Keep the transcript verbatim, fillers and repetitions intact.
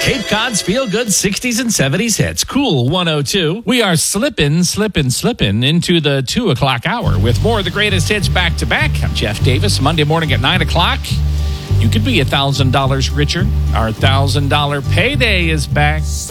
Cape Cod's feel good sixties and seventies hits. Cool one oh two. We are slipping, slipping, slipping into the two o'clock hour with more of the greatest hits back to back. I'm Jeff Davis. Monday morning at nine o'clock. You could be one thousand dollars richer. Our one thousand dollars payday is back.